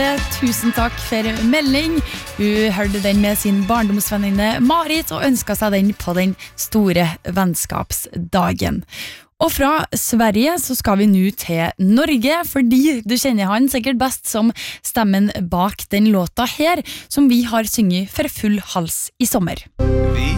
Tusen takk for melding. Hun hørte den med sin barndomsvenninne Marit og ønsket seg den på den store vennskapsdagen. Og fra Sverige så skal vi nå til Norge, fordi du kjenner han sikkert best som stemmen bak den låta her, som vi har synget for full hals i sommer. Vi